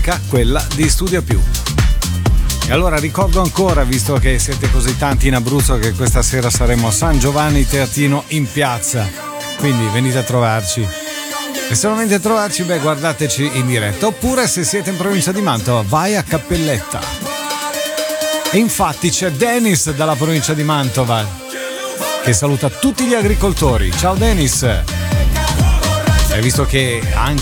unica, quella di Studio Più. E allora ricordo ancora, visto che siete così tanti in Abruzzo, che questa sera saremo a San Giovanni Teatino in piazza, quindi venite a trovarci. E se non venite a trovarci, guardateci in diretta. Oppure se siete in provincia di Mantova, vai a Cappelletta. E infatti c'è Dennis dalla provincia di Mantova che saluta tutti gli agricoltori. Ciao Dennis! E visto che anche